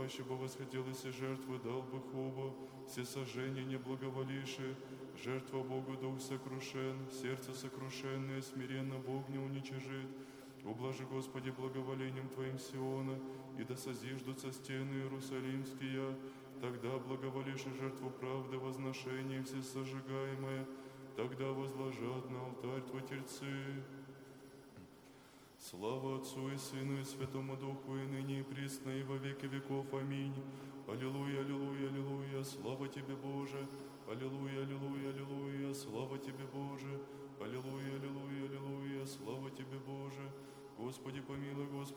паще бы восхотелось и жертвы дал бы оба, все сожжения не благоволившие, жертва Богу дух сокрушен, сердце сокрушенное, смиренно Бог не уничижит. Ублажи, Господи, благоволением Твоим Сиона, и да созиждутся стены Иерусалимские, тогда благоволишь и жертву правды, возношение всесожигаемое, тогда возложат на алтарь Твой тельцы. Слава Отцу и Сыну и Святому Духу, и ныне и присно, и во веки веков. Аминь. Аллилуйя, аллилуйя, аллилуйя, слава Тебе, Боже. Аллилуйя, аллилуйя, аллилуйя, слава Тебе, Боже. Аллилуйя, аллилуйя, аллилуйя, слава Тебе, Боже. Господи, помилуй, Господи.